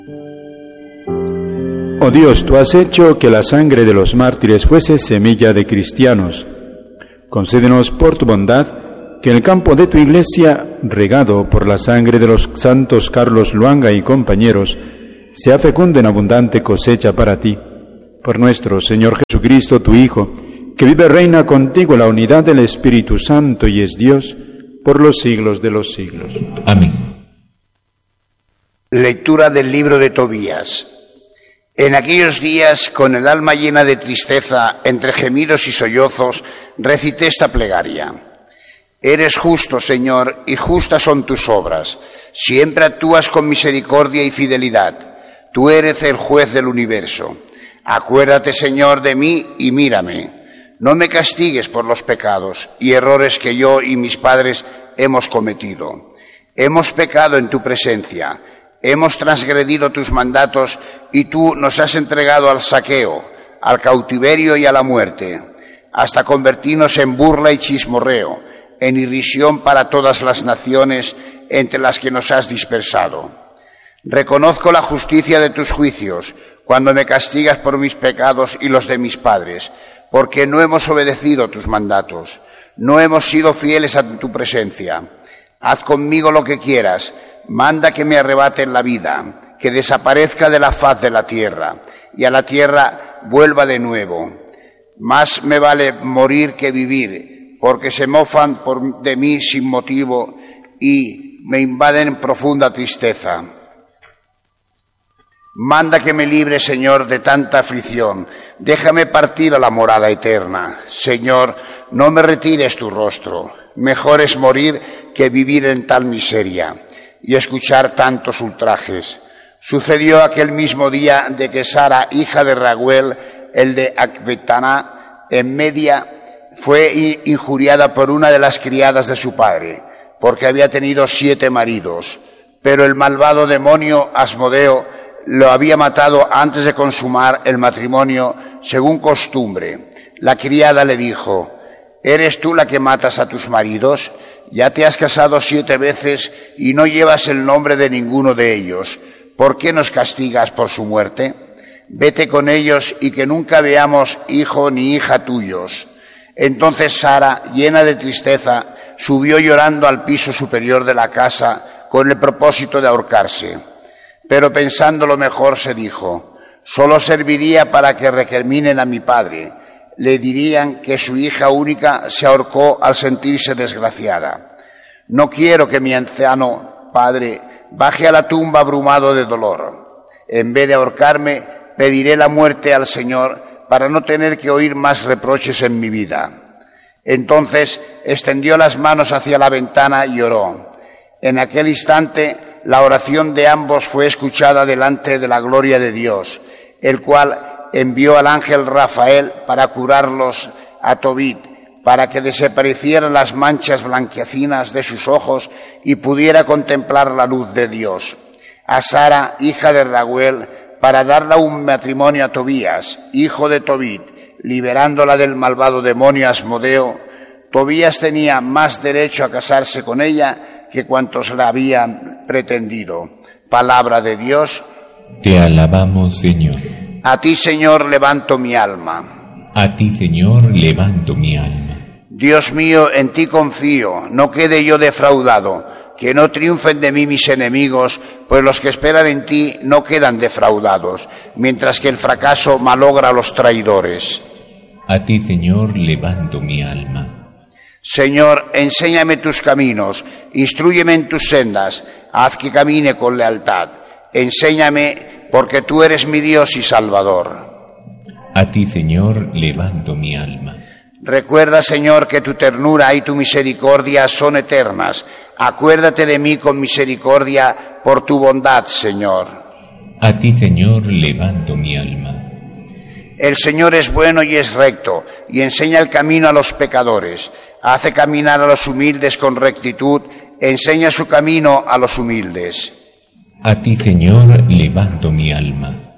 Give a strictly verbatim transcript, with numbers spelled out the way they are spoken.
Oh Dios, tú has hecho que la sangre de los mártires fuese semilla de cristianos. Concédenos por tu bondad que el campo de tu iglesia, regado por la sangre de los santos Carlos Luanga y compañeros, sea fecundo en abundante cosecha para ti. Por nuestro Señor Jesucristo, tu Hijo, que vive y reina contigo en la unidad del Espíritu Santo y es Dios por los siglos de los siglos. Amén. Lectura del libro de Tobías. En aquellos días, con el alma llena de tristeza, entre gemidos y sollozos, recité esta plegaria. Eres justo, Señor, y justas son tus obras. Siempre actúas con misericordia y fidelidad. Tú eres el juez del universo. Acuérdate, Señor, de mí y mírame. No me castigues por los pecados y errores que yo y mis padres hemos cometido. Hemos pecado en tu presencia. Hemos transgredido tus mandatos y tú nos has entregado al saqueo, al cautiverio y a la muerte, hasta convertirnos en burla y chismorreo, en irrisión para todas las naciones entre las que nos has dispersado. Reconozco la justicia de tus juicios cuando me castigas por mis pecados y los de mis padres, porque no hemos obedecido tus mandatos, no hemos sido fieles a tu presencia. Haz conmigo lo que quieras. Manda que me arrebaten la vida, que desaparezca de la faz de la tierra, y a la tierra vuelva de nuevo. Más me vale morir que vivir, porque se mofan por, de mí sin motivo y me invaden profunda tristeza. Manda que me libre, Señor, de tanta aflicción. Déjame partir a la morada eterna. Señor, no me retires tu rostro. Mejor es morir que vivir en tal miseria y escuchar tantos ultrajes. Sucedió aquel mismo día de que Sara, hija de Raguel, el de Acbetaná, en Media, fue injuriada por una de las criadas de su padre, porque había tenido siete maridos. Pero el malvado demonio Asmodeo lo había matado antes de consumar el matrimonio, según costumbre. La criada le dijo: ¿eres tú la que matas a tus maridos? Ya te has casado siete veces y no llevas el nombre de ninguno de ellos. ¿Por qué nos castigas por su muerte? Vete con ellos y que nunca veamos hijo ni hija tuyos. Entonces Sara, llena de tristeza, subió llorando al piso superior de la casa con el propósito de ahorcarse. Pero pensándolo mejor se dijo: solo serviría para que recriminen a mi padre. Le dirían que su hija única se ahorcó al sentirse desgraciada. No quiero que mi anciano padre baje a la tumba abrumado de dolor. En vez de ahorcarme, pediré la muerte al Señor para no tener que oír más reproches en mi vida. Entonces extendió las manos hacia la ventana y oró. En aquel instante la oración de ambos fue escuchada delante de la gloria de Dios, el cual envió al ángel Rafael para curarlos a Tobit, para que desaparecieran las manchas blanquecinas de sus ojos y pudiera contemplar la luz de Dios. A Sara, hija de Raguel, para darle un matrimonio a Tobías, hijo de Tobit, liberándola del malvado demonio Asmodeo. Tobías tenía más derecho a casarse con ella que cuantos la habían pretendido. Palabra de Dios. Te alabamos, Señor. A ti, Señor, levanto mi alma. A ti, Señor, levanto mi alma. Dios mío, en ti confío, no quede yo defraudado, que no triunfen de mí mis enemigos, pues los que esperan en ti no quedan defraudados, mientras que el fracaso malogra a los traidores. A ti, Señor, levanto mi alma. Señor, enséñame tus caminos, instrúyeme en tus sendas, haz que camine con lealtad. Enséñame, porque tú eres mi Dios y Salvador. A ti, Señor, levanto mi alma. Recuerda, Señor, que tu ternura y tu misericordia son eternas. Acuérdate de mí con misericordia por tu bondad, Señor. A ti, Señor, levanto mi alma. El Señor es bueno y es recto, y enseña el camino a los pecadores. Hace caminar a los humildes con rectitud, enseña su camino a los humildes. A ti, Señor, levanto mi alma.